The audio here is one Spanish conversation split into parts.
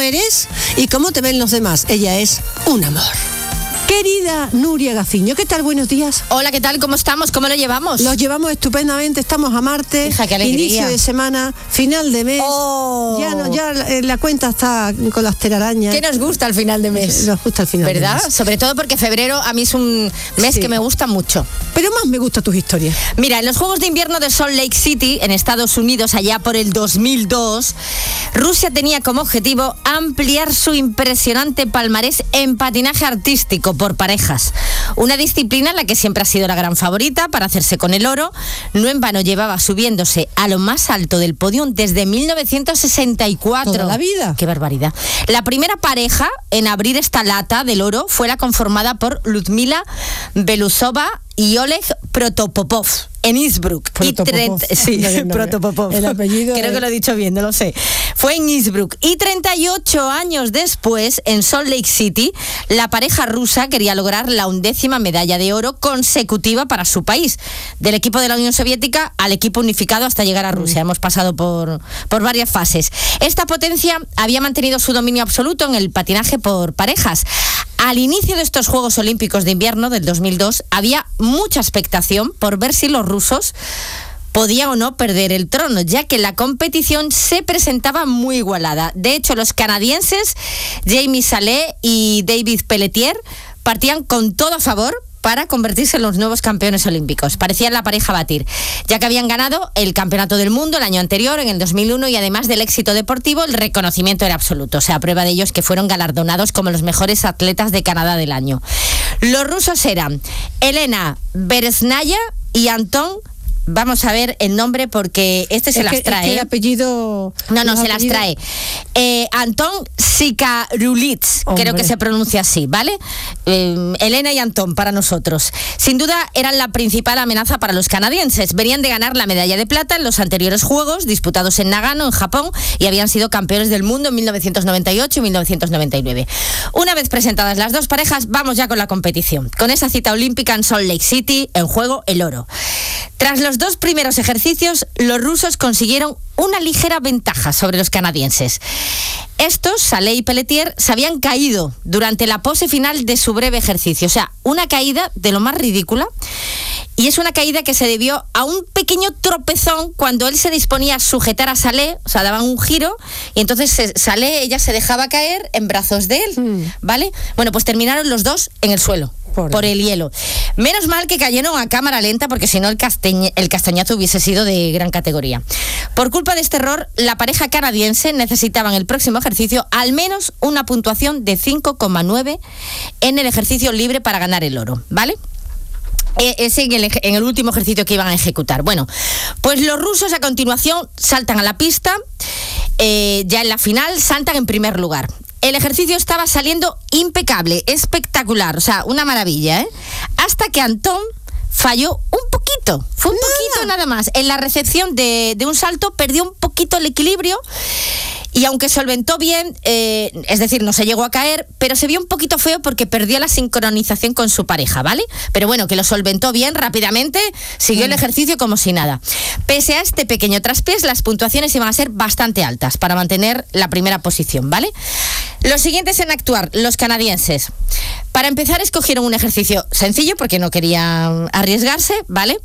eres y cómo te ven los demás. Ella es un amor. Querida Nuria Gaciño, ¿qué tal? Buenos días. Hola, ¿qué tal? ¿Cómo estamos? ¿Cómo lo llevamos? Los llevamos estupendamente, estamos a martes. Hija, qué alegría. Inicio de semana, final de mes. Oh. Ya la cuenta está con las telarañas. ¿Qué nos gusta al final de mes? Nos gusta al final ¿verdad? de mes. Sobre todo porque febrero a mí es un mes que me gusta mucho. Pero más me gustan tus historias. Mira, en los Juegos de Invierno de Salt Lake City, en Estados Unidos, allá por el 2002, Rusia tenía como objetivo ampliar su impresionante palmarés en patinaje artístico por parejas. Una disciplina en la que siempre ha sido la gran favorita para hacerse con el oro. No en vano llevaba subiéndose a lo más alto del podio desde 1964. Toda la vida. ¡Qué barbaridad! La primera pareja en abrir esta lata del oro fue la conformada por Ludmila Belousova y Oleg Protopopov en Innsbruck. Protopopov. El apellido. Creo que lo he dicho bien, no lo sé. Fue en Innsbruck. Y 38 años después, en Salt Lake City, la pareja rusa quería lograr la 11ª medalla de oro consecutiva para su país. Del equipo de la Unión Soviética al equipo unificado hasta llegar a Rusia. Hemos pasado por varias fases. Esta potencia había mantenido su dominio absoluto en el patinaje por parejas. Al inicio de estos Juegos Olímpicos de Invierno del 2002 había mucha expectación por ver si los rusos podían o no perder el trono, ya que la competición se presentaba muy igualada. De hecho, los canadienses Jamie Salé y David Pelletier partían con todo a favor para convertirse en los nuevos campeones olímpicos. Parecían la pareja a batir, ya que habían ganado el Campeonato del Mundo el año anterior, en el 2001, y además del éxito deportivo, el reconocimiento era absoluto. O sea, prueba de ello es que fueron galardonados como los mejores atletas de Canadá del año. Los rusos eran Elena Beresnaya y Anton. Vamos a ver el nombre porque se las trae. Es que el apellido... No, se las trae. Anton Sikarulits, creo que se pronuncia así, ¿vale? Elena y Anton para nosotros. Sin duda eran la principal amenaza para los canadienses. Venían de ganar la medalla de plata en los anteriores Juegos, disputados en Nagano, en Japón, y habían sido campeones del mundo en 1998 y 1999. Una vez presentadas las dos parejas, vamos ya con la competición. Con esa cita olímpica en Salt Lake City, en juego el oro. Tras los dos primeros ejercicios, los rusos consiguieron una ligera ventaja sobre los canadienses. Estos, Salé y Pelletier, se habían caído durante la pose final de su breve ejercicio. O sea, una caída de lo más ridícula. Y es una caída que se debió a un pequeño tropezón cuando él se disponía a sujetar a Salé, o sea, daban un giro, y entonces Salé, ella se dejaba caer en brazos de él, ¿vale? Bueno, pues terminaron los dos en el suelo. Por el hielo. Menos mal que cayeron a cámara lenta, porque si no el castañazo hubiese sido de gran categoría. Por culpa de este error, la pareja canadiense necesitaba en el próximo ejercicio al menos una puntuación de 5,9 en el ejercicio libre para ganar el oro, ¿vale? Ese en el último ejercicio que iban a ejecutar. Bueno, pues los rusos a continuación saltan a la pista, ya en la final saltan en primer lugar. El ejercicio estaba saliendo impecable, espectacular, o sea, una maravilla, ¿eh? Hasta que Anton falló un poquito, fue un poquito nada más. En la recepción de un salto perdió un poquito el equilibrio. Y aunque solventó bien, es decir, no se llegó a caer, pero se vio un poquito feo porque perdió la sincronización con su pareja, ¿vale? Pero bueno, que lo solventó bien rápidamente, siguió el ejercicio como si nada. Pese a este pequeño traspiés, las puntuaciones iban a ser bastante altas para mantener la primera posición, ¿vale? Los siguientes en actuar, los canadienses. Para empezar, escogieron un ejercicio sencillo porque no querían arriesgarse, ¿vale?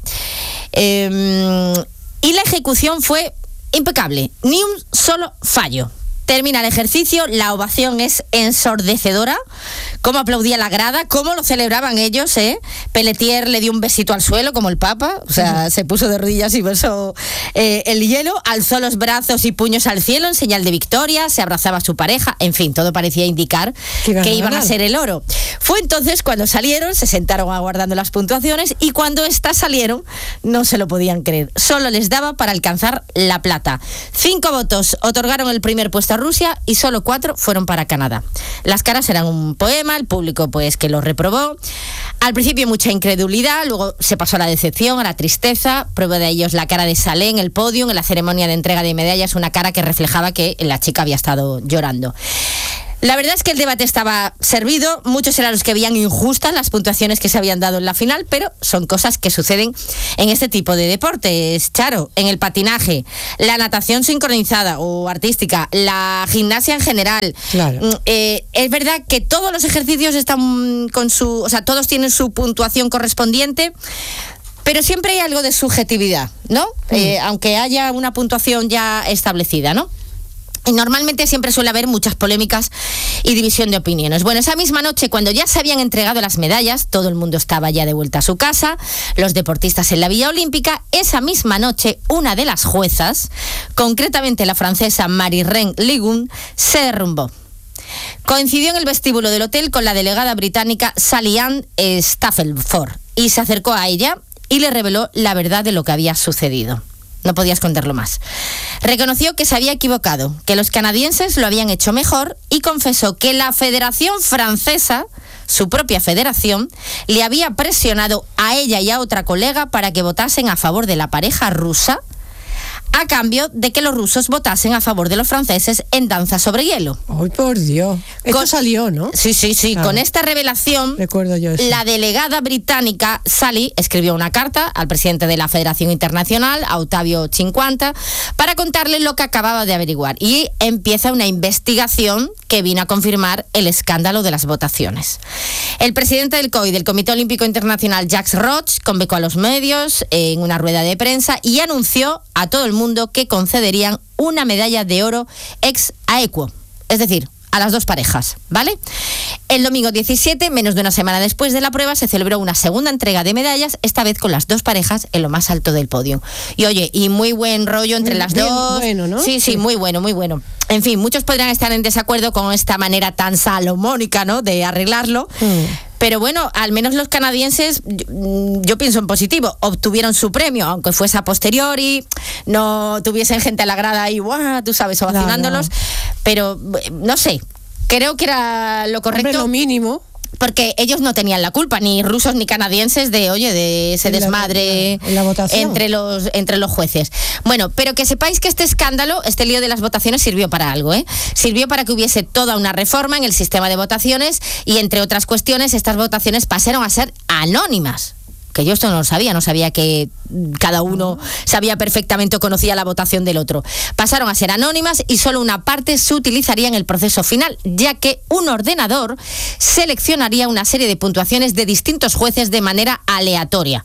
Y la ejecución fue impecable, ni un solo fallo. Termina el ejercicio, la ovación es ensordecedora. Cómo aplaudía la grada, cómo lo celebraban ellos, ¿eh? Pelletier le dio un besito al suelo como el Papa, o sea, se puso de rodillas y besó el hielo, alzó los brazos y puños al cielo en señal de victoria, se abrazaba a su pareja, en fin, todo parecía indicar que iban a ser el oro. Fue entonces cuando salieron, se sentaron aguardando las puntuaciones, y cuando estas salieron no se lo podían creer, solo les daba para alcanzar la plata. 5 votos otorgaron el primer puesto a Rusia y solo 4 fueron para Canadá. Las caras eran un poema, el público pues que lo reprobó. Al principio mucha incredulidad, luego se pasó a la decepción, a la tristeza. Prueba de ello es la cara de Salé en el podio, en la ceremonia de entrega de medallas, una cara que reflejaba que la chica había estado llorando. La verdad es que el debate estaba servido, muchos eran los que veían injustas las puntuaciones que se habían dado en la final, pero son cosas que suceden en este tipo de deportes, Charo, en el patinaje, la natación sincronizada o artística, la gimnasia en general. Claro. Es verdad que todos los ejercicios están todos tienen su puntuación correspondiente, pero siempre hay algo de subjetividad, ¿no? Aunque haya una puntuación ya establecida, ¿no? Y normalmente siempre suele haber muchas polémicas y división de opiniones. Bueno, esa misma noche, cuando ya se habían entregado las medallas, todo el mundo estaba ya de vuelta a su casa, los deportistas en la Villa Olímpica, esa misma noche, una de las juezas, concretamente la francesa Marie-Reine Ligon, se derrumbó. Coincidió en el vestíbulo del hotel con la delegada británica Sally-Ann Stafford y se acercó a ella y le reveló la verdad de lo que había sucedido. No podía esconderlo más. Reconoció que se había equivocado, que los canadienses lo habían hecho mejor y confesó que la Federación Francesa, su propia federación, le había presionado a ella y a otra colega para que votasen a favor de la pareja rusa, a cambio de que los rusos votasen a favor de los franceses en danza sobre hielo. ¡Ay, por Dios! Esto salió, ¿no? Sí. Claro. Con esta revelación, recuerdo yo eso. La delegada británica Sally escribió una carta al presidente de la Federación Internacional, a Ottavio Cinquanta, para contarle lo que acababa de averiguar. Y empieza una investigación que vino a confirmar el escándalo de las votaciones. El presidente del COI, del Comité Olímpico Internacional, Jacques Roch, convocó a los medios en una rueda de prensa y anunció a todo el mundo que concederían una medalla de oro ex aequo, es decir, a las dos parejas, ¿vale? El domingo 17, menos de una semana después de la prueba, se celebró una segunda entrega de medallas, esta vez con las dos parejas en lo más alto del podio. Y oye, y muy buen rollo entre las dos. Bueno, ¿no? Sí, muy bueno, muy bueno. En fin, muchos podrían estar en desacuerdo con esta manera tan salomónica, ¿no?, de arreglarlo. Pero bueno, al menos los canadienses, yo pienso en positivo, obtuvieron su premio, aunque fuese a posteriori, no tuviesen gente a la grada ahí, ¡guau!, tú sabes, ovacionándolos. Claro. Pero, no sé, creo que era lo correcto. Hombre, lo mínimo. Porque ellos no tenían la culpa, ni rusos ni canadienses, de ese desmadre entre los jueces. Bueno, pero que sepáis que este escándalo, este lío de las votaciones sirvió para algo, ¿eh? Sirvió para que hubiese toda una reforma en el sistema de votaciones y, entre otras cuestiones, estas votaciones pasaron a ser anónimas. Que yo esto no lo sabía, no sabía que cada uno sabía perfectamente o conocía la votación del otro. Pasaron a ser anónimas y solo una parte se utilizaría en el proceso final, ya que un ordenador seleccionaría una serie de puntuaciones de distintos jueces de manera aleatoria.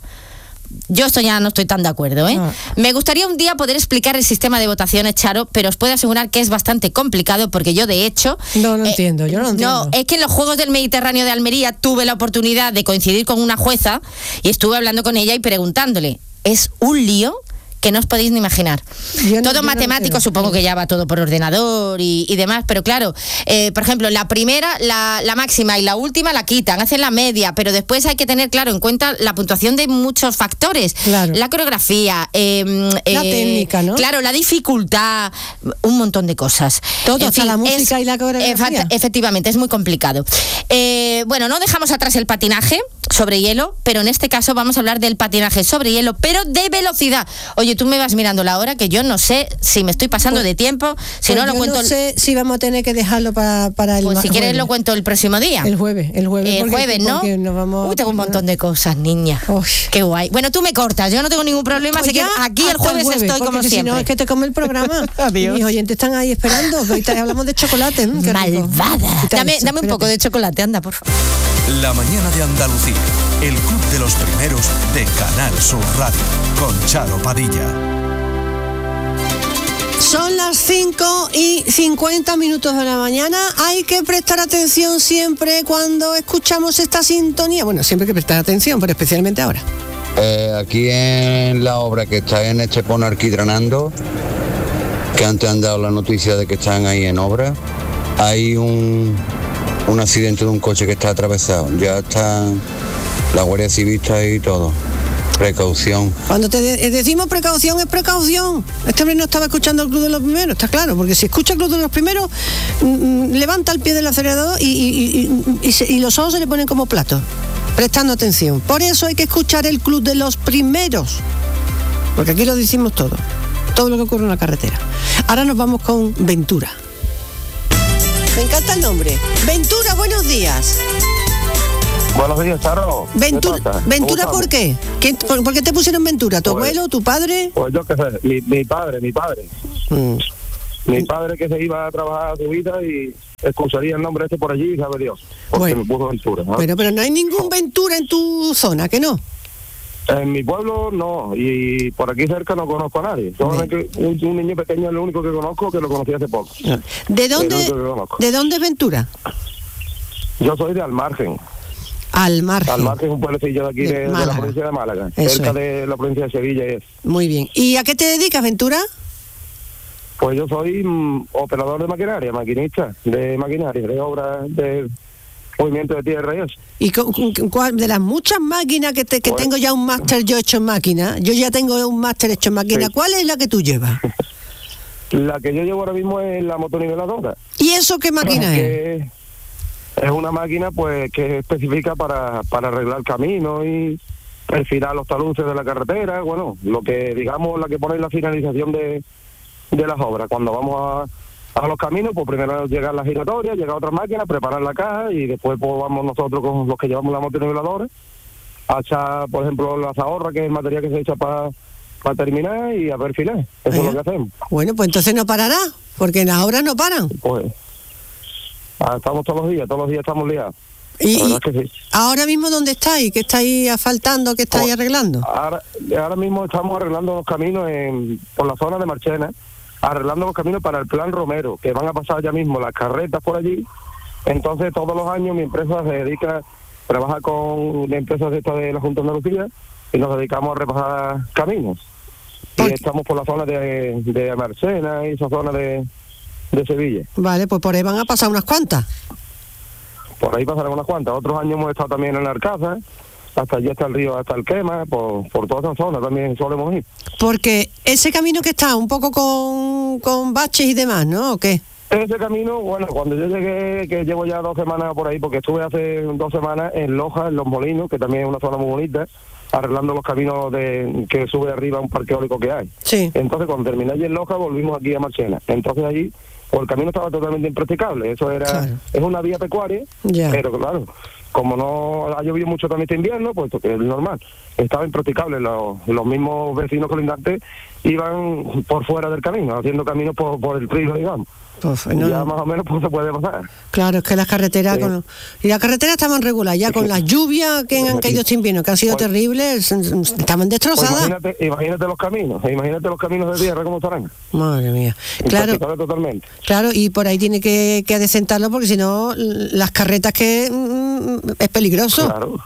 Yo esto ya no estoy tan de acuerdo, ¿eh? No. Me gustaría un día poder explicar el sistema de votaciones, Charo, pero os puedo asegurar que es bastante complicado porque yo, de hecho... No entiendo. No, es que en los Juegos del Mediterráneo de Almería tuve la oportunidad de coincidir con una jueza y estuve hablando con ella y preguntándole. Es un lío que no os podéis ni imaginar. Todo matemático, supongo que ya va todo por ordenador y demás, pero claro, por ejemplo, la primera, la máxima y la última la quitan, hacen la media, pero después hay que tener, claro, en cuenta la puntuación de muchos factores. Claro. La coreografía, la técnica, ¿no? Claro, la dificultad, un montón de cosas. Todo, hasta la música y la coreografía. Efectivamente, es muy complicado. Bueno, no dejamos atrás el patinaje sobre hielo, pero en este caso vamos a hablar del patinaje sobre hielo, pero de velocidad. Oye, tú me vas mirando la hora, que yo no sé si me estoy pasando de tiempo, si no lo cuento... no sé si vamos a tener que dejarlo para el Pues si quieres lo cuento el próximo día. El jueves, ¿no? Nos vamos... Tengo un montón de cosas, niña. Qué guay. Bueno, tú me cortas, yo no tengo ningún problema, pues así que aquí el jueves estoy como siempre. Si no, es que te come el programa. Adiós. Mis oyentes están ahí esperando, que ahorita hablamos de chocolate. Malvada. Dame un poco de chocolate, anda, por favor. La mañana de Andalucía, el club de los primeros de Canal Sur Radio, con Charo Padilla. Son las 5:50 de la mañana. Hay que prestar atención siempre cuando escuchamos esta sintonía. Bueno, siempre hay que prestar atención, pero especialmente ahora. Aquí en la obra que está en Estepona alquitranando, que antes han dado la noticia de que están ahí en obra, hay un accidente de un coche que está atravesado. Ya está la Guardia Civil y todo. Precaución. Cuando te decimos precaución, es precaución. Este hombre no estaba escuchando el Club de los Primeros, está claro, porque si escucha el Club de los Primeros, levanta el pie del acelerador y los ojos se le ponen como platos, prestando atención. Por eso hay que escuchar el Club de los Primeros, porque aquí lo decimos todo lo que ocurre en la carretera. Ahora nos vamos con Ventura. Me encanta el nombre. Ventura, buenos días. Buenos días, Charo. ¿Ventura por qué? ¿Por qué te pusieron Ventura? ¿Tu abuelo, tu padre? Pues yo qué sé, mi padre. Mi padre que se iba a trabajar a su vida y escucharía el nombre este por allí, sabe Dios, porque me puso Ventura, ¿no? Pero no hay ningún Ventura en tu zona, ¿que no? En mi pueblo no, y por aquí cerca no conozco a nadie. Solamente un niño pequeño es lo único que conozco, que lo conocí hace poco. ¿De dónde es Ventura? Yo soy de Almargen. Almargen es un pueblecillo de aquí de la provincia de Málaga, cerca de la provincia de Sevilla. Muy bien. ¿Y a qué te dedicas, Ventura? Pues yo soy operador de maquinaria, maquinista de maquinaria, de obras de movimiento de tierra y eso. ¿Y cuál de las muchas máquinas que tengo ya un máster yo hecho en máquina? Yo ya tengo un máster hecho en máquina. Sí. ¿Cuál es la que tú llevas? La que yo llevo ahora mismo es la motoniveladora. ¿Y eso qué máquina es? Es una máquina pues que es específica para arreglar caminos y perfilar los taludes de la carretera, bueno, lo que digamos la que pone la finalización de las obras. Cuando vamos a los caminos, pues primero llega la giratoria, llega otra máquina, preparar la caja y después pues vamos nosotros con los que llevamos la motoniveladora a echar, por ejemplo, la zahorra, que es el material que se echa para terminar y a perfilar. Eso es lo que hacemos. Bueno, pues entonces no parará, porque las obras no paran. Pues estamos todos los días estamos liados. ¿Y que sí. Ahora mismo dónde estáis? ¿Qué estáis asfaltando? ¿Qué estáis arreglando? Ahora mismo estamos arreglando los caminos por la zona de Marchena, arreglando los caminos para el Plan Romero, que van a pasar ya mismo las carretas por allí. Entonces todos los años mi empresa trabaja con empresas de la Junta de Andalucía y nos dedicamos a repasar caminos. Y estamos por la zona de Marchena y esa zona de Sevilla. Vale, pues por ahí van a pasar unas cuantas. Por ahí pasarán unas cuantas. Otros años hemos estado también en la Arcaza, hasta allí está el río, hasta el Quema, por toda esa zona también solemos ir. Porque ese camino que está un poco con baches y demás, ¿no? ¿O qué? Ese camino, bueno, cuando yo llegué, que llevo ya 2 semanas por ahí, porque estuve hace 2 semanas en Loja, en Los Molinos, que también es una zona muy bonita, arreglando los caminos que sube arriba a un parque eólico que hay. Sí. Entonces, cuando terminé allí en Loja, volvimos aquí a Marchena. Entonces allí, pues el camino estaba totalmente impracticable. Eso es una vía pecuaria, pero claro, como no ha llovido mucho también este invierno, pues que es normal, estaba impracticable. Los mismos vecinos colindantes iban por fuera del camino, haciendo caminos por el río, digamos. Pues, no, ya más o menos pues se puede pasar. Claro, es que las carreteras y las carreteras estaban reguladas ya con las lluvias que han caído este invierno, que han sido terribles, estaban destrozadas. Pues imagínate los caminos de tierra cómo estarán. Madre mía. Claro, totalmente. Claro, y por ahí tiene que adecentarlo, porque si no las carretas es peligroso. Claro.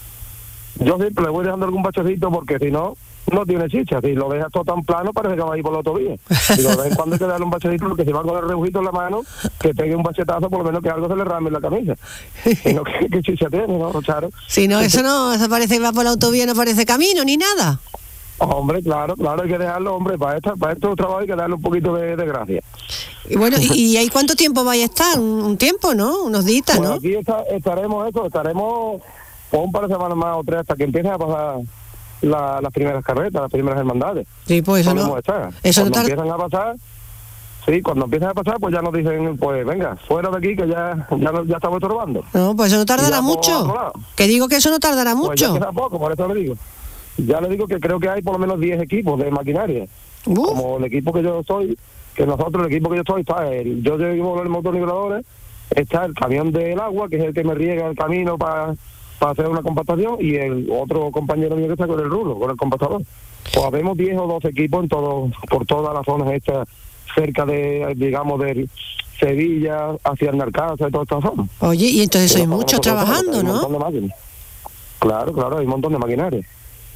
Yo siempre le voy dejando algún bachecito, porque si no tiene chicha. Si lo dejas todo tan plano, parece que va a ir por la autovía. Y de vez en cuando hay que darle un bachecito, porque si va con el rebujito en la mano, que pegue un bachetazo, por lo menos que algo se le rame en la camisa. Y no, ¿qué chicha tiene, no, Charo? Si no, eso parece que va por la autovía, no parece camino ni nada. Hombre, claro, hay que dejarlo, hombre, para estos trabajos hay que darle un poquito de gracia. Y bueno, ¿y ahí cuánto tiempo vais a estar? Un tiempo, ¿no? Unos días, pues ¿no? Aquí estaremos por un par de semanas más o 3 hasta que empiecen a pasar las primeras carretas, las primeras hermandades. Sí, pues eso no empiezan a pasar, cuando empiezan a pasar, pues ya nos dicen, pues venga, fuera de aquí, que ya estamos estorbando. No, pues eso no tardará mucho. Que digo que eso no tardará mucho. Pues ya queda poco, por eso le digo. Ya le digo que creo que hay por lo menos 10 equipos de maquinaria. Como el equipo que yo soy, el equipo que yo soy, yo llevo los motoniveladores, está el camión del agua, que es el que me riega el camino para hacer una compactación, y el otro compañero mío que está con el rulo, con el compactador. Pues habemos 10 o 12 equipos por todas las zonas estas, cerca de Sevilla, hacia el Narcaza y todas estas zonas. Oye, y entonces sois muchos trabajando, ¿no? Hay un montón de máquinas. Claro, hay un montón de maquinaria.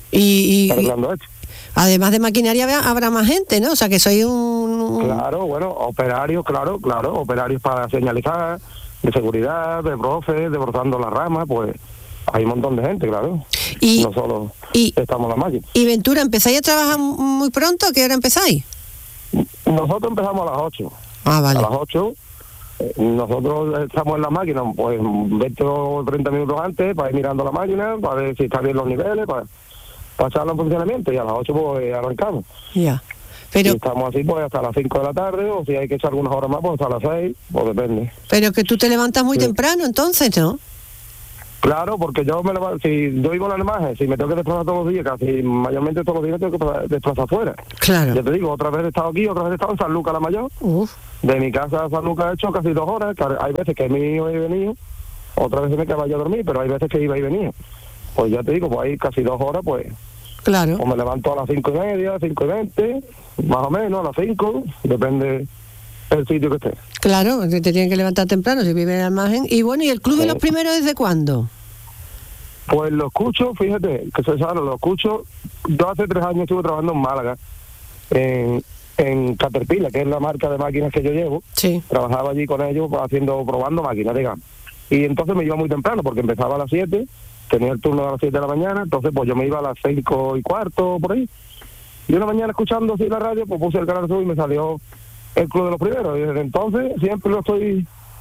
Y además de maquinaria habrá más gente, ¿no? O sea, que soy Claro, bueno, operarios, claro, operarios para señalizar, de seguridad, de profes, de brozando las ramas, pues hay un montón de gente, claro. Y no solo estamos en la máquina. ¿Y Ventura, empezáis a trabajar muy pronto? ¿A qué hora empezáis? Nosotros empezamos a las 8. Ah, vale. A las 8. Nosotros estamos en la máquina, pues 20 o 30 minutos antes, para ir mirando la máquina, para ver si está bien los niveles, para echarla en funcionamiento, y a las 8 pues arrancamos. Ya. Pero, y estamos así pues hasta las 5 de la tarde, o si hay que echar algunas horas más, pues hasta las 6, pues depende. Pero que tú te levantas muy temprano, entonces, ¿no? Claro, porque yo me levanto, si yo vivo en la imagen, si me tengo que desplazar todos los días, casi mayormente todos los días tengo que desplazar afuera. Claro. Ya te digo, otra vez he estado aquí, otra vez he estado en San Lucas la Mayor. De mi casa a San Lucas he hecho casi 2 horas, hay veces que he ido y venido, otras veces me quedaba yo a dormir, pero hay veces que iba y venía. Pues ya te digo, pues hay casi 2 horas, pues... Claro. O me levanto a las 5:30, 5:20, más o menos, a las 5, depende del sitio que esté. Claro, te tienen que levantar temprano si vive en la imagen. Y bueno, ¿y el Club de los Primeros desde cuándo? Pues lo escucho, fíjate, que soy sano, lo escucho. Yo hace 3 años estuve trabajando en Málaga, en Caterpillar, que es la marca de máquinas que yo llevo. Sí. Trabajaba allí con ellos probando máquinas, digamos. Y entonces me iba muy temprano, porque empezaba a las 7, tenía el turno a las 7 de la mañana, entonces pues yo me iba a las 5:15, por ahí. Y una mañana escuchando así la radio, pues puse el Canal Sur y me salió el Club de los Primeros. Y desde entonces siempre lo estoy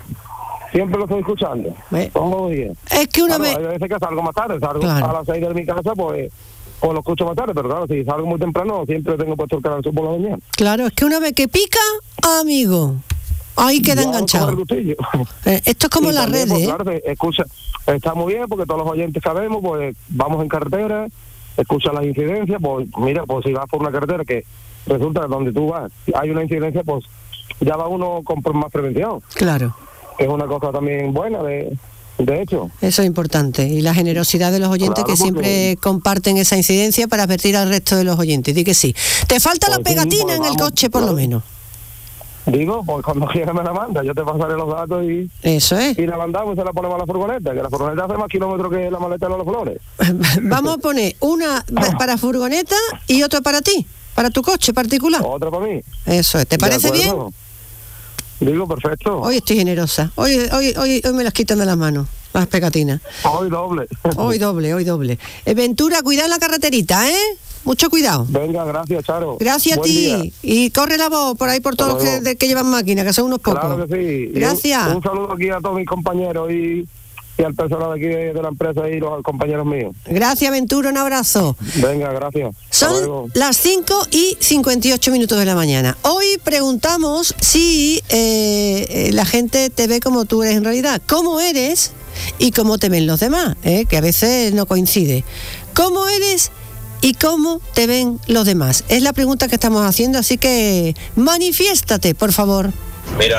escuchando. Todos los días. Es que una vez... Hay veces que salgo más tarde, salgo a las 6 de mi casa, pues lo escucho más tarde, pero claro, si salgo muy temprano, siempre tengo puesto el Canal Sur por la mañana. Claro, es que una vez que pica, amigo, ahí queda enganchado. Esto es como las redes, pues, claro, escucha, está muy bien, porque todos los oyentes sabemos, pues vamos en carretera, escucha las incidencias, pues mira, pues si vas por una carretera que resulta que donde tú vas hay una incidencia, pues ya va uno con más prevención. Claro. Es una cosa también buena, de hecho. Eso es importante. Y la generosidad de los oyentes, claro, que siempre comparten esa incidencia para advertir al resto de los oyentes. Di que sí. Te falta la pegatina en el coche, por lo menos. Digo, pues cuando quieras me la manda, yo te pasaré los datos y... Eso es. Y la mandamos y se la ponemos a la furgoneta, que la furgoneta hace más kilómetros que la maleta de los flores. Vamos a poner una para furgoneta y otra para ti, para tu coche particular. Otra para mí. Eso es. ¿Te parece bien? Digo, perfecto. Hoy estoy generosa. Hoy me las quitan de las manos, las pegatinas. Hoy doble. Hoy doble. Ventura, cuidado la carreterita, ¿eh? Mucho cuidado. Venga, gracias, Charo. Gracias Buen a ti. Día. Y corre la voz por ahí por todos los que llevan máquina, que son unos pocos. Claro que sí. Gracias. Un saludo aquí a todos mis compañeros y al personal aquí de la empresa y los compañeros míos. Gracias, Ventura, un abrazo. Venga, gracias. Son las 5:58 de la mañana. Hoy preguntamos si la gente te ve como tú eres en realidad. ¿Cómo eres y cómo te ven los demás? Que a veces no coincide. ¿Cómo eres y cómo te ven los demás? Es la pregunta que estamos haciendo, así que manifiéstate, por favor. Mira,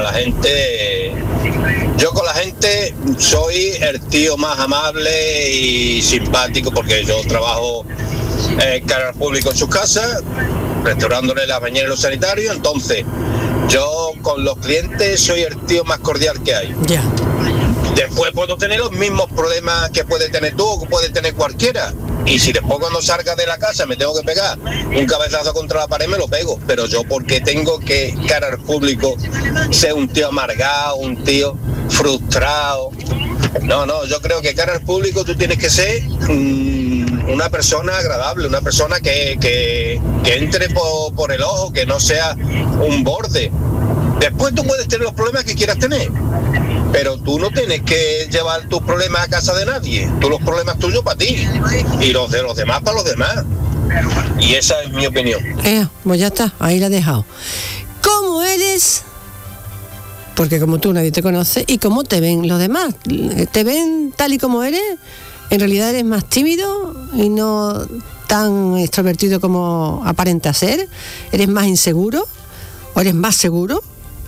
yo con la gente soy el tío más amable y simpático, porque yo trabajo cara al público en sus casas, restaurándole las bañeras y los sanitarios. Entonces yo con los clientes soy el tío más cordial que hay. Ya. Después puedo tener los mismos problemas que puede tener tú o que puede tener cualquiera. Y si después cuando salga de la casa me tengo que pegar un cabezazo contra la pared, me lo pego. Pero yo, porque tengo que, cara al público, ser un tío amargado, un tío frustrado? No, yo creo que cara al público tú tienes que ser una persona agradable, una persona que entre por el ojo, que no sea un borde. Después tú puedes tener los problemas que quieras tener, pero tú no tienes que llevar tus problemas a casa de nadie. Tú los problemas tuyos para ti y los de los demás para los demás. Y esa es mi opinión. Pues ya está, ahí la he dejado. ¿Cómo eres? Porque como tú nadie te conoce. ¿Y cómo te ven los demás? ¿Te ven tal y como eres? ¿En realidad eres más tímido y no tan extrovertido como aparenta ser? ¿Eres más inseguro o eres más seguro?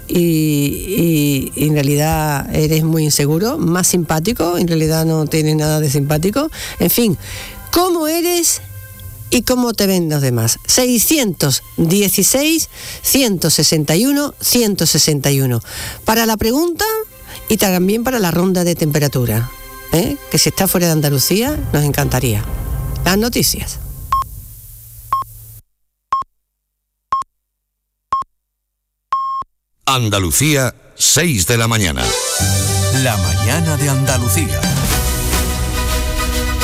Y en realidad eres muy inseguro, más simpático, en realidad no tienes nada de simpático. En fin, ¿cómo eres y cómo te ven los demás? 616-161-161 para la pregunta y también para la ronda de temperatura, que si está fuera de Andalucía nos encantaría. Las noticias. Andalucía, 6 de la mañana. La mañana de Andalucía.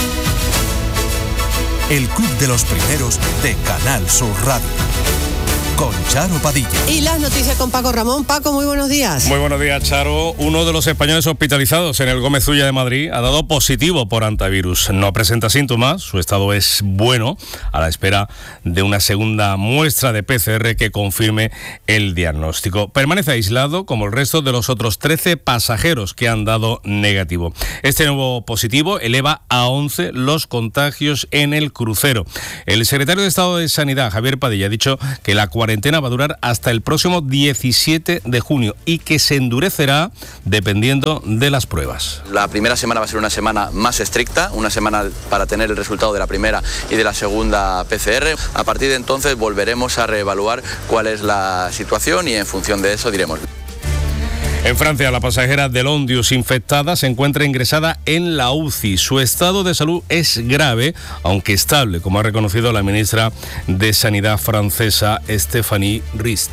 El Club de los Primeros de Canal Sur Radio. con Charo Padilla. Y las noticias con Paco Ramón. Paco, muy buenos días. Muy buenos días, Charo. Uno de los españoles hospitalizados en el Gómez Ulla de Madrid ha dado positivo por hantavirus. No presenta síntomas, su estado es bueno, a la espera de una segunda muestra de PCR que confirme el diagnóstico. Permanece aislado como el resto de los otros 13 pasajeros que han dado negativo. Este nuevo positivo eleva a 11 los contagios en el crucero. El secretario de Estado de Sanidad, Javier Padilla, ha dicho que la cuarentena va a durar hasta el próximo 17 de junio y que se endurecerá dependiendo de las pruebas. La primera semana va a ser una semana más estricta, una semana para tener el resultado de la primera y de la segunda PCR. A partir de entonces volveremos a reevaluar cuál es la situación y en función de eso diremos. En Francia, la pasajera del Ondius infectada se encuentra ingresada en la UCI. Su estado de salud es grave, aunque estable, como ha reconocido la ministra de Sanidad francesa, Stéphanie Rist.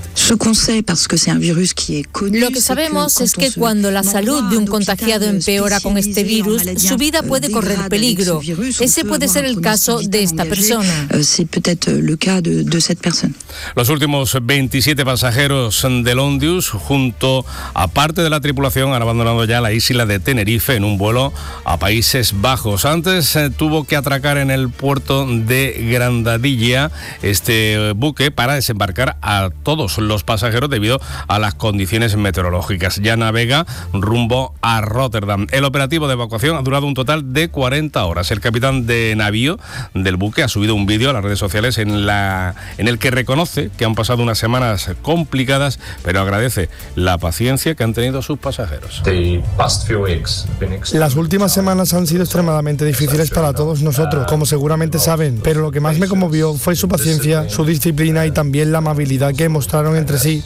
Lo que sabemos es que cuando la salud de un contagiado empeora con este virus, su vida puede correr peligro. Ese puede ser el caso de esta persona. Los últimos 27 pasajeros del Ondius, junto a parte de la tripulación, han abandonado ya la isla de Tenerife en un vuelo a Países Bajos. Antes tuvo que atracar en el puerto de Grandadilla este buque para desembarcar a todos los pasajeros debido a las condiciones meteorológicas. Ya navega rumbo a Rotterdam. El operativo de evacuación ha durado un total de 40 horas. El capitán de navío del buque ha subido un vídeo a las redes sociales en el que reconoce que han pasado unas semanas complicadas, pero agradece la paciencia que han tenido sus pasajeros. Las últimas semanas han sido extremadamente difíciles para todos nosotros, como seguramente saben, pero lo que más me conmovió fue su paciencia, su disciplina y también la amabilidad que mostraron entre sí.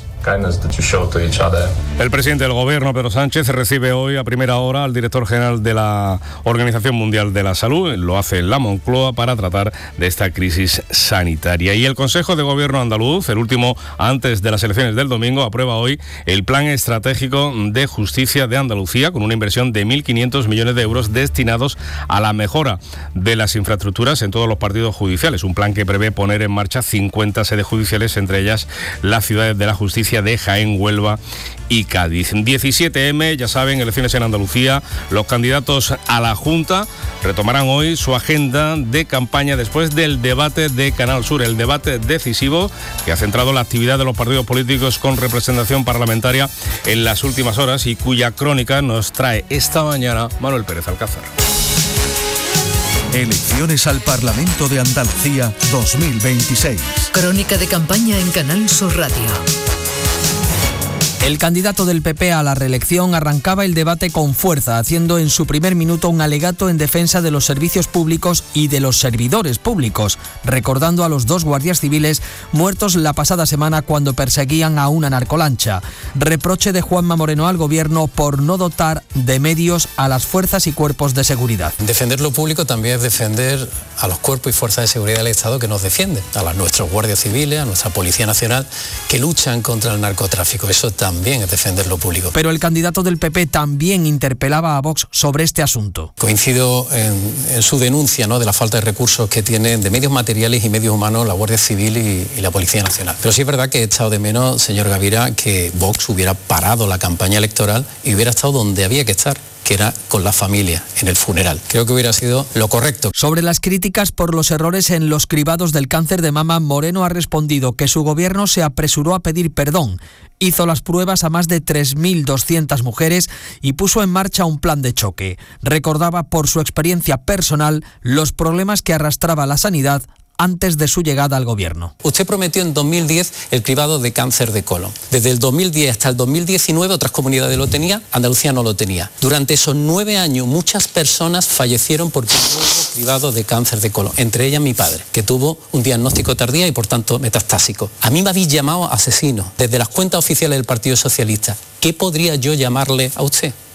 El presidente del gobierno, Pedro Sánchez, recibe hoy a primera hora al director general de la Organización Mundial de la Salud. Lo hace en la Moncloa para tratar de esta crisis sanitaria. Y el Consejo de Gobierno andaluz, el último antes de las elecciones del domingo, aprueba hoy el Plan Estratégico de Justicia de Andalucía con una inversión de 1.500 millones de euros destinados a la mejora de las infraestructuras en todos los partidos judiciales. Un plan que prevé poner en marcha 50 sedes judiciales, entre ellas las ciudades de la justicia de Jaén, Huelva y Cádiz. 17M, ya saben, elecciones en Andalucía. Los candidatos a la Junta retomarán hoy su agenda de campaña después del debate de Canal Sur, el debate decisivo que ha centrado la actividad de los partidos políticos con representación parlamentaria en las últimas horas y cuya crónica nos trae esta mañana Manuel Pérez Alcázar. Elecciones al Parlamento de Andalucía 2026. Crónica de campaña en Canal Sur Radio. El candidato del PP a la reelección arrancaba el debate con fuerza, haciendo en su primer minuto un alegato en defensa de los servicios públicos y de los servidores públicos, recordando a los 2 guardias civiles muertos la pasada semana cuando perseguían a una narcolancha. Reproche de Juanma Moreno al gobierno por no dotar de medios a las fuerzas y cuerpos de seguridad. Defender lo público también es defender a los cuerpos y fuerzas de seguridad del Estado que nos defienden, a nuestros guardias civiles, a nuestra Policía Nacional, que luchan contra el narcotráfico. Eso también es defender lo público. Pero el candidato del PP también interpelaba a Vox sobre este asunto. Coincido en su denuncia, ¿no?, de la falta de recursos que tienen de medios materiales y medios humanos la Guardia Civil y la Policía Nacional. Pero sí es verdad que he echado de menos, señor Gavira, que Vox hubiera parado la campaña electoral y hubiera estado donde había que estar, que era con la familia, en el funeral. Creo que hubiera sido lo correcto. Sobre las críticas por los errores en los cribados del cáncer de mama, Moreno ha respondido que su gobierno se apresuró a pedir perdón. Hizo las pruebas a más de 3.200 mujeres y puso en marcha un plan de choque. Recordaba por su experiencia personal los problemas que arrastraba la sanidad antes de su llegada al gobierno. Usted prometió en 2010 el cribado de cáncer de colon. Desde el 2010 hasta el 2019 otras comunidades lo tenían, Andalucía no lo tenía. Durante esos 9 años muchas personas fallecieron porque no hubo cribado de cáncer de colon, entre ellas mi padre, que tuvo un diagnóstico tardío y por tanto metastásico. A mí me habéis llamado asesino desde las cuentas oficiales del Partido Socialista. ¿Qué podría yo llamarle a usted?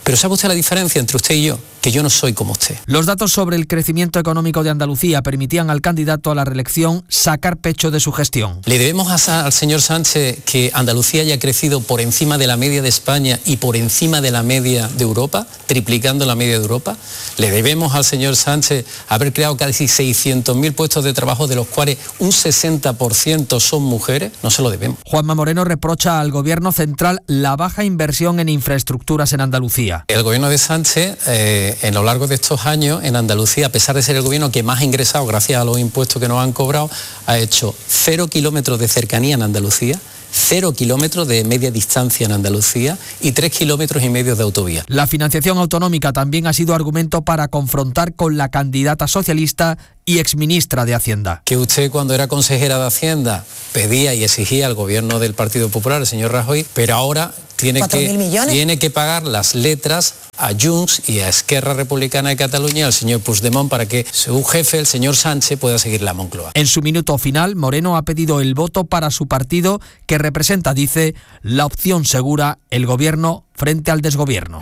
Pero ¿sabe usted la diferencia entre usted y yo? Que yo no soy como usted. Los datos sobre el crecimiento económico de Andalucía permitían al candidato a la reelección sacar pecho de su gestión. ¿Le debemos al señor Sánchez que Andalucía haya crecido por encima de la media de España y por encima de la media de Europa, triplicando la media de Europa? ¿Le debemos al señor Sánchez haber creado casi 600.000 puestos de trabajo, de los cuales un 60% son mujeres? No se lo debemos. Juanma Moreno reprocha al gobierno central la baja inversión en infraestructuras en Andalucía. El gobierno de Sánchez, en lo largo de estos años, en Andalucía, a pesar de ser el gobierno que más ha ingresado gracias a los impuestos que nos han cobrado, ha hecho 0 kilómetros de cercanía en Andalucía, 0 kilómetros de media distancia en Andalucía y 3,5 kilómetros de autovía. La financiación autonómica también ha sido argumento para confrontar con la candidata socialista y exministra de Hacienda. Que usted, cuando era consejera de Hacienda, pedía y exigía al gobierno del Partido Popular, el señor Rajoy, pero ahora tiene que pagar las letras a Junts y a Esquerra Republicana de Cataluña, al señor Puigdemont, para que su jefe, el señor Sánchez, pueda seguir la Moncloa. En su minuto final, Moreno ha pedido el voto para su partido, que representa, dice, la opción segura, el gobierno frente al desgobierno.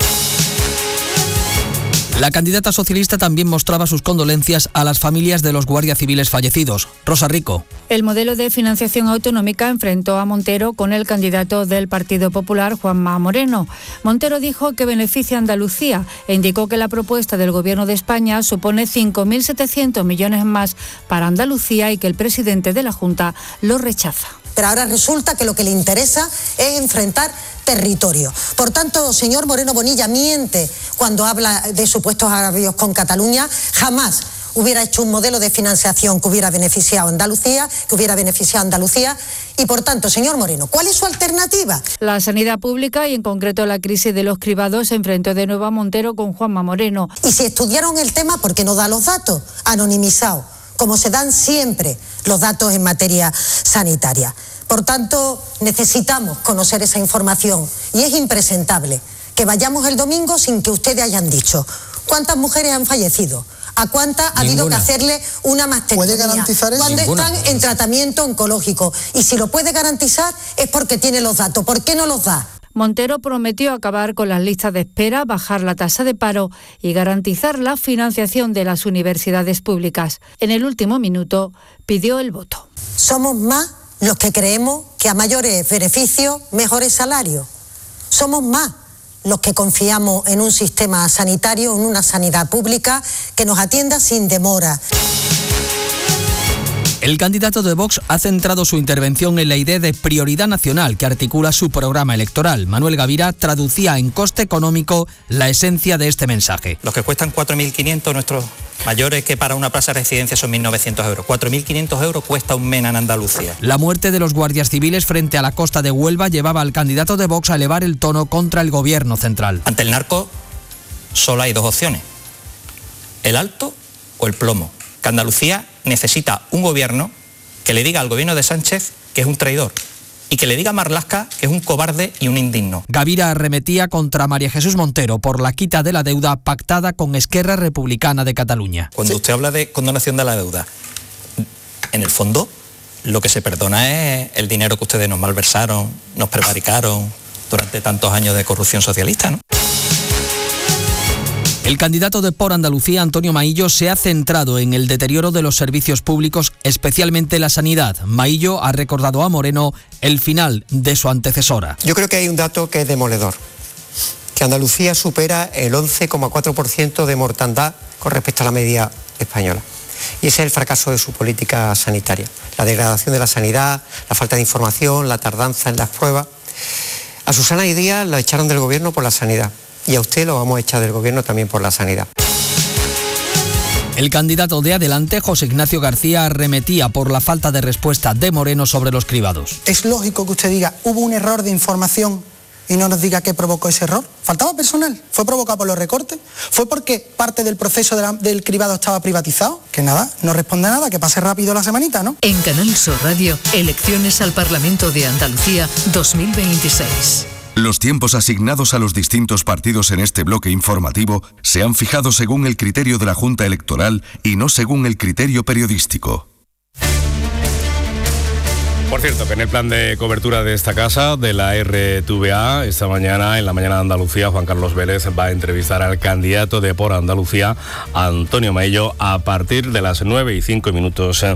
La candidata socialista también mostraba sus condolencias a las familias de los guardias civiles fallecidos. Rosa Rico. El modelo de financiación autonómica enfrentó a Montero con el candidato del Partido Popular, Juanma Moreno. Montero dijo que beneficia a Andalucía e indicó que la propuesta del Gobierno de España supone 5.700 millones más para Andalucía y que el presidente de la Junta lo rechaza. Pero ahora resulta que lo que le interesa es enfrentar territorio. Por tanto, señor Moreno Bonilla miente cuando habla de supuestos agravios con Cataluña. Jamás hubiera hecho un modelo de financiación que hubiera beneficiado a Andalucía, y por tanto, señor Moreno, ¿cuál es su alternativa? La sanidad pública y en concreto la crisis de los cribados se enfrentó de nuevo a Montero con Juanma Moreno. Y si estudiaron el tema, ¿por qué no da los datos anonimizados, como se dan siempre los datos en materia sanitaria? Por tanto, necesitamos conocer esa información y es impresentable que vayamos el domingo sin que ustedes hayan dicho cuántas mujeres han fallecido, a cuántas ha habido que hacerle una mastectomía, ¿puede garantizar eso? cuándo están en tratamiento oncológico. Y si lo puede garantizar es porque tiene los datos. ¿Por qué no los da? Montero prometió acabar con las listas de espera, bajar la tasa de paro y garantizar la financiación de las universidades públicas. En el último minuto pidió el voto. Somos más los que creemos que a mayores beneficios, mejores salarios. Somos más los que confiamos en un sistema sanitario, en una sanidad pública que nos atienda sin demora. El candidato de Vox ha centrado su intervención en la idea de prioridad nacional que articula su programa electoral. Manuel Gavira traducía en coste económico la esencia de este mensaje. Los que cuestan 4.500 nuestros mayores, que para una plaza de residencia son 1.900 euros. 4.500 euros cuesta un MENA en Andalucía. La muerte de los guardias civiles frente a la costa de Huelva llevaba al candidato de Vox a elevar el tono contra el gobierno central. Ante el narco solo hay dos opciones: el alto o el plomo. Que Andalucía necesita un gobierno que le diga al gobierno de Sánchez que es un traidor y que le diga a Marlaska que es un cobarde y un indigno. Gavira arremetía contra María Jesús Montero por la quita de la deuda pactada con Esquerra Republicana de Cataluña. Cuando usted habla de condonación de la deuda, en el fondo lo que se perdona es el dinero que ustedes nos malversaron, nos prevaricaron durante tantos años de corrupción socialista, ¿no? El candidato de Por Andalucía, Antonio Maillo, se ha centrado en el deterioro de los servicios públicos, especialmente la sanidad. Maillo ha recordado a Moreno el final de su antecesora. Yo creo que hay un dato que es demoledor, que Andalucía supera el 11,4% de mortandad con respecto a la media española. Y ese es el fracaso de su política sanitaria. La degradación de la sanidad, la falta de información, la tardanza en las pruebas. A Susana y Díaz la echaron del gobierno por la sanidad. Y a usted lo vamos a echar del gobierno también por la sanidad. El candidato de Adelante, José Ignacio García, arremetía por la falta de respuesta de Moreno sobre los cribados. Es lógico que usted diga, hubo un error de información y no nos diga qué provocó ese error. ¿Faltaba personal? ¿Fue provocado por los recortes? ¿Fue porque parte del proceso del cribado estaba privatizado? Que nada, no responde nada, que pase rápido la semanita, ¿no? En Canal Sur Radio, elecciones al Parlamento de Andalucía 2026. Los tiempos asignados a los distintos partidos en este bloque informativo se han fijado según el criterio de la Junta Electoral y no según el criterio periodístico. Por cierto, que en el plan de cobertura de esta casa, de la RTVA, esta mañana, en la mañana de Andalucía, Juan Carlos Vélez va a entrevistar al candidato de Por Andalucía, Antonio Maillo, a partir de las 9:05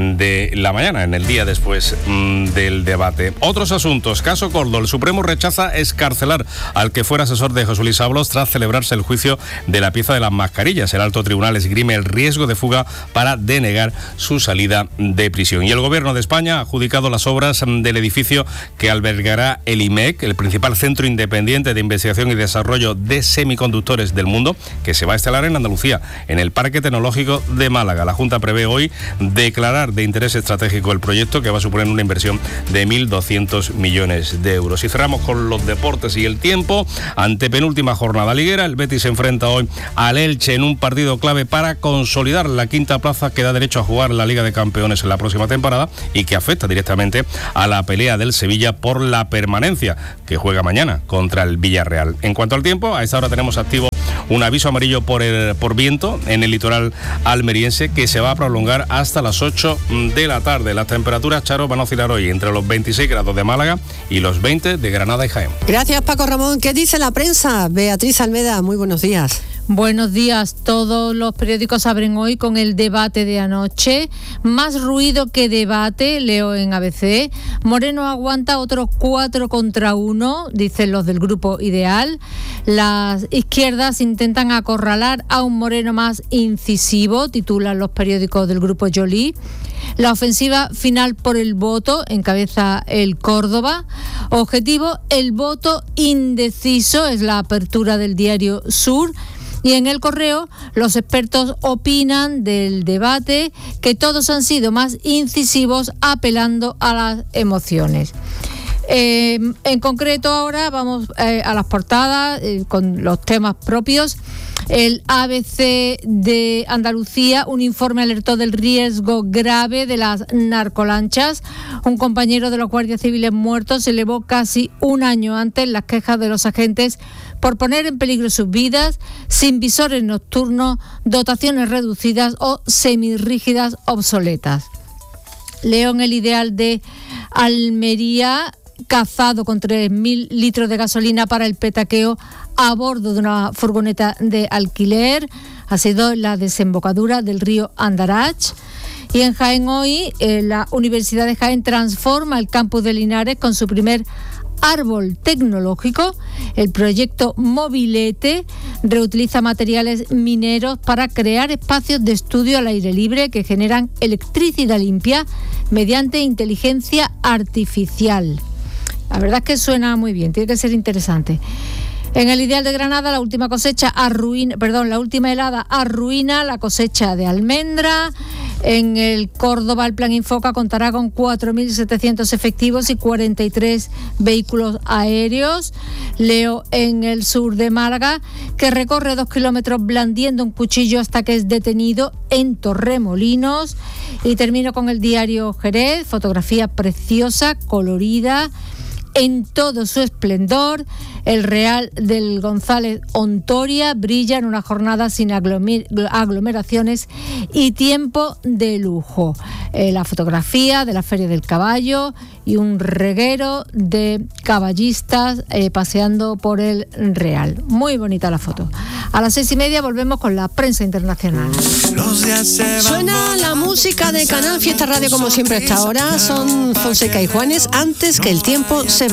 de la mañana, en el día después del debate. Otros asuntos. Caso Coldo. El Supremo rechaza excarcelar al que fuera asesor de José Luis Ábalos tras celebrarse el juicio de la pieza de las mascarillas. El alto tribunal esgrime el riesgo de fuga para denegar su salida de prisión. Y el Gobierno de España ha adjudicado las obras del edificio que albergará el IMEC, el principal centro independiente de investigación y desarrollo de semiconductores del mundo, que se va a instalar en Andalucía, en el Parque Tecnológico de Málaga. La Junta prevé hoy declarar de interés estratégico el proyecto, que va a suponer una inversión de 1.200 millones de euros. Y cerramos con los deportes y el tiempo. Antepenúltima jornada liguera, el Betis se enfrenta hoy al Elche en un partido clave para consolidar la quinta plaza que da derecho a jugar la Liga de Campeones en la próxima temporada y que afecta directamente a la pelea del Sevilla por la permanencia, que juega mañana contra el Villarreal. En cuanto al tiempo, a esta hora tenemos activo un aviso amarillo por viento en el litoral almeriense, que se va a prolongar hasta las 8 de la tarde. Las temperaturas, Charo, van a oscilar hoy entre los 26 grados de Málaga y los 20 de Granada y Jaén. Gracias, Paco Ramón. ¿Qué dice la prensa? Beatriz Almeda, muy buenos días. Buenos días. Todos los periódicos abren hoy con el debate de anoche. Más ruido que debate, leo en ABC. Moreno aguanta otros 4 contra 1, dicen los del Grupo Ideal. Las izquierdas intentan acorralar a un Moreno más incisivo, titulan los periódicos del Grupo Joly. La ofensiva final por el voto, encabeza el Córdoba. Objetivo, el voto indeciso, es la apertura del diario Sur. Y en El Correo, los expertos opinan del debate que todos han sido más incisivos, apelando a las emociones. En concreto, ahora vamos a las portadas con los temas propios. El ABC de Andalucía, un informe alertó del riesgo grave de las narcolanchas. Un compañero de los guardias civiles muertos se elevó casi un año antes las quejas de los agentes por poner en peligro sus vidas, sin visores nocturnos, dotaciones reducidas o semirrígidas obsoletas. León, el Ideal de Almería, cazado con 3.000 litros de gasolina para el petaqueo a bordo de una furgoneta de alquiler. Ha sido la desembocadura del río Andarach. Y en Jaén hoy, la Universidad de Jaén transforma el campus de Linares con su primer árbol tecnológico. El proyecto Mobilete reutiliza materiales mineros para crear espacios de estudio al aire libre que generan electricidad limpia mediante inteligencia artificial. La verdad es que suena muy bien, tiene que ser interesante. En el Ideal de Granada, la última helada arruina la cosecha de almendra. En el Córdoba, el Plan Infoca contará con 4.700 efectivos y 43 vehículos aéreos. Leo en el Sur de Málaga, que recorre 2 kilómetros blandiendo un cuchillo hasta que es detenido en Torremolinos. Y termino con el diario Jerez, fotografía preciosa, colorida, en todo su esplendor. El Real del González Ontoria brilla en una jornada sin aglomeraciones y tiempo de lujo. La fotografía de la Feria del Caballo y un reguero de caballistas paseando por el Real. Muy bonita la foto. A las 6:30 volvemos con la prensa internacional. Suena la música de Canal Fiesta Radio como siempre a esta hora. Son Fonseca y Juanes, antes que el tiempo se